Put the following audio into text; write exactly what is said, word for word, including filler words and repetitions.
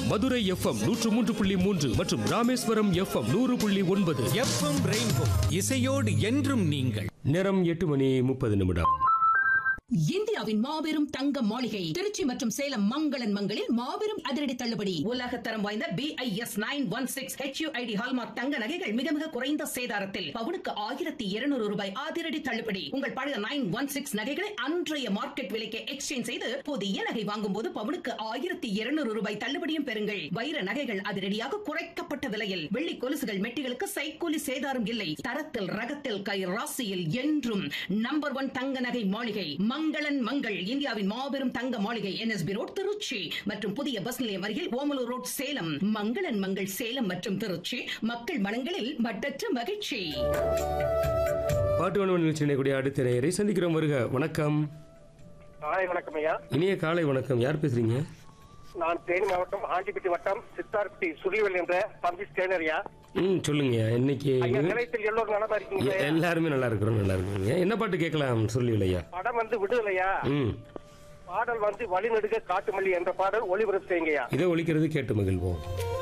Madurai FM நூற்று மூன்று புள்ளி மூன்று மற்றும் ராமேஸ்வரம் எஃப்எம் நூறு புள்ளி ஒன்பது. எஃப்எம் ரெயின்போ இசையோடு என்றும் நீங்கள். நேரம் எட்டு மணி முப்பது நிமிடம். இந்தியாவின் மாபெரும் தங்க மாளிகை திருச்சி மற்றும் சேலம் மங்களன் மங்களில் மாபெரும் அதிரடி தள்ளுபடி. உலக தரம் வாய்ந்த B I S nine one six H you I D hallmark தங்க நகைகள் மிக மிக குறைந்த சேதாரத்தில் பவுனுக்கு ஆயிரத்தி இருநூறு ரூபாய் அதிரடி தள்ளுபடி. உங்கள் பழைய நைன் ஒன் சிக்ஸ் நகைகளை அன்றைய மார்க்கெட் விலைக்கு எக்ஸ்சேஞ்ச் செய்து புதிய நகை வாங்கும் போது பவுனுக்கு ஆயிரத்தி இருநூறு ரூபாய் தள்ளுபடியும் பெறுங்கள். வைர நகைகள் அதிரடியாக குறைக்கப்பட்ட விலையில். வெள்ளி கொலுசுகள் மெட்டிகளுக்கு சைக்கூலி சேதாரம் இல்லை. தரத்தில் ரகத்தில் கை ராசியில் என்றும் நம்பர் ஒன் தங்க நகை மாளிகை மங்களன் மங்கள். இந்தியாவின் மாபெரும் தங்க மாளிகை N S B road Trichy மற்றும் புதிய பஸ் நிலையம் அருகில் ஓமலூர் ரோட் சேலம். மங்களன் மங்கள் சேலம் மற்றும் திருச்சி மக்கள் மனங்களில் மட்டற்ற மகிழ்ச்சி. பாட்டு வனவன் நிகழ்ச்சி கூடிய அடுத்த நேயரை சந்திக்கிறோம். வருக. வணக்கம். காலை வணக்கம் ஐயா. இனிய காலை வணக்கம். யார் பேசுறீங்க? நான் தேனி மாவட்டம் ஆண்டிப்பட்டி வட்டம் சித்தார்பட்டி சுழிவல் என்ற பம்பி ஸ்டேனரியா. ம் சொல்லுங்க. இன்னைக்கு நிலையத்தில் எல்லோரும் நலமா இருக்கீங்க? எல்லாருமே நல்லா இருக்கிறோம். நல்லா இருக்குங்க. என்ன பாட்டு கேட்கலாம் சொல்லலையா? படம் வந்து விடுதலையா. ம் பாடல் வந்து வழிநடுக காட்டுமல்லி என்ற பாடல் ஒளிபரப்பு செய்யுங்கய்யா. இதை ஒலிக்கிறது கேட்டு மகிழ்வோம்.